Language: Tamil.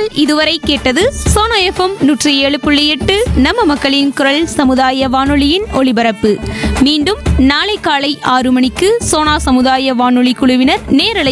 நேயர்கள் இதுவரை கேட்டது சோனா எஃப்எம் 107.8 நம்ம மக்களின் குரல் சமுதாய வானொலியின் ஒலிபரப்பு. மீண்டும் நாளை காலை 6 மணிக்கு சோனா சமுதாய வானொலி குழுவினர் நேரலை